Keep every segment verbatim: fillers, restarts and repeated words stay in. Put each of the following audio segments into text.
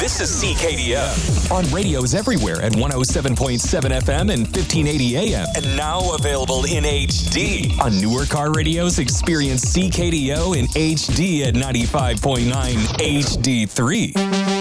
This is C K D O. On radios everywhere at one oh seven point seven F M and fifteen eighty A M. And now available in H D. On newer car radios, experience C K D O in H D at ninety-five point nine H D three.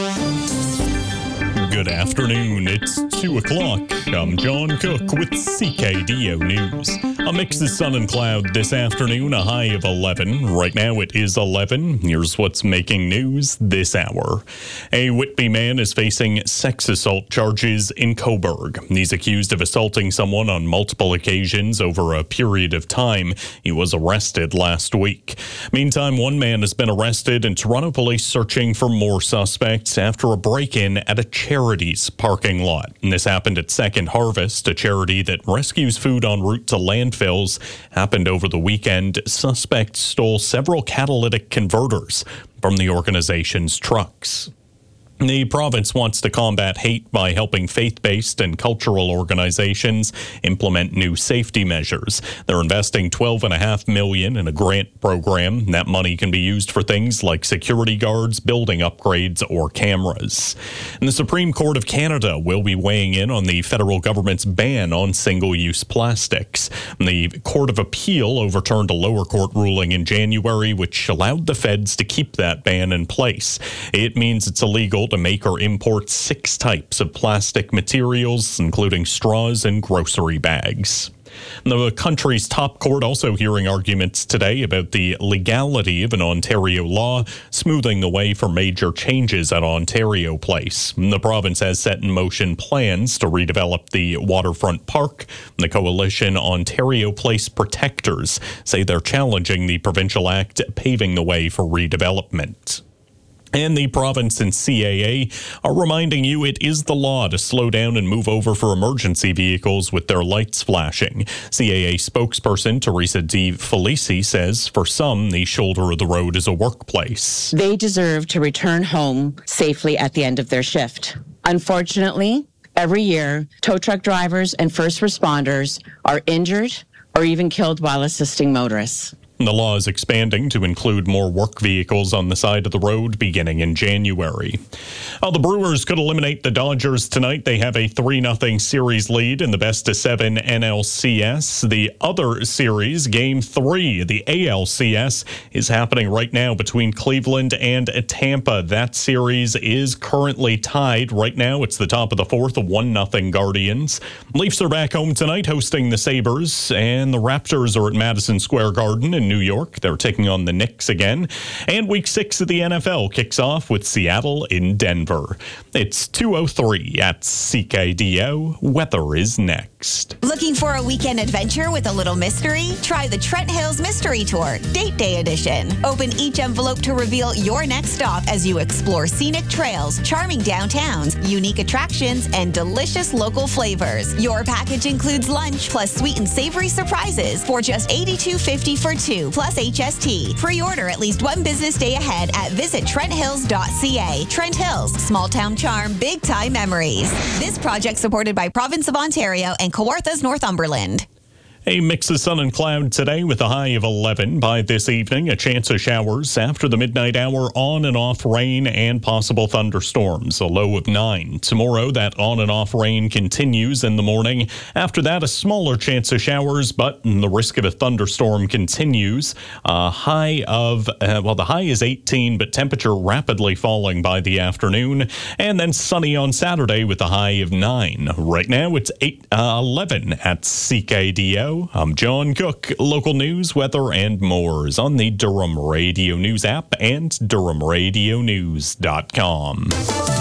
Good afternoon. It's two o'clock. I'm John Cook with C K D O News. A mix of sun and cloud this afternoon, a high of eleven. Right now it is eleven. Here's what's making news this hour. A Whitby man is facing sex assault charges in Cobourg. He's accused of assaulting someone on multiple occasions over a period of time. He was arrested last week. Meantime, one man has been arrested and Toronto police searching for more suspects after a break-in at a charity's parking lot. And this happened at Second Harvest, a charity that rescues food en route to landfills. Happened over the weekend. Suspects stole several catalytic converters from the organization's trucks. The province wants to combat hate by helping faith-based and cultural organizations implement new safety measures. They're investing twelve point five million dollars in a grant program. That money can be used for things like security guards, building upgrades, or cameras. And the Supreme Court of Canada will be weighing in on the federal government's ban on single-use plastics. The Court of Appeal overturned a lower court ruling in January, which allowed the feds to keep that ban in place. It means it's illegal to make or import six types of plastic materials, including straws and grocery bags. The country's top court also hearing arguments today about the legality of an Ontario law, smoothing the way for major changes at Ontario Place. The province has set in motion plans to redevelop the waterfront park. The coalition Ontario Place Protectors say they're challenging the provincial act paving the way for redevelopment. And the province and C A A are reminding you it is the law to slow down and move over for emergency vehicles with their lights flashing. C A A spokesperson Teresa Di Felici says for some, the shoulder of the road is a workplace. They deserve to return home safely at the end of their shift. Unfortunately, every year, tow truck drivers and first responders are injured or even killed while assisting motorists. The law is expanding to include more work vehicles on the side of the road beginning in January. Well, the Brewers could eliminate the Dodgers tonight. They have a three nothing series lead in the best of seven N L C S. The other series, Game three, the A L C S, is happening right now between Cleveland and Tampa. That series is currently tied. Right now, it's the top of the fourth, one nothing Guardians. Leafs are back home tonight hosting the Sabres, and the Raptors are at Madison Square Garden in New York. They're taking on the Knicks again. And week six of the N F L kicks off with Seattle in Denver. It's two oh three at C K D O. Weather is next. Looking for a weekend adventure with a little mystery? Try the Trent Hills Mystery Tour, Date Day Edition. Open each envelope to reveal your next stop as you explore scenic trails, charming downtowns, unique attractions, and delicious local flavors. Your package includes lunch plus sweet and savory surprises for just eighty-two fifty for two, plus H S T. Pre-order at least one business day ahead at visit trent hills dot c a. Trent Hills, small town charm, big time memories. This project supported by Province of Ontario and Kawarthas Northumberland. A mix of sun and cloud today with a high of eleven. By this evening, a chance of showers after the midnight hour, on and off rain and possible thunderstorms, a low of nine. Tomorrow, that on and off rain continues in the morning. After that, a smaller chance of showers, but the risk of a thunderstorm continues. A high of, uh, well, the high is eighteen, but temperature rapidly falling by the afternoon. And then sunny on Saturday with a high of nine. Right now, it's eight, uh, eleven at C K D O. I'm John Cook. Local news, weather, and more is on the Durham Radio News app and durham radio news dot com.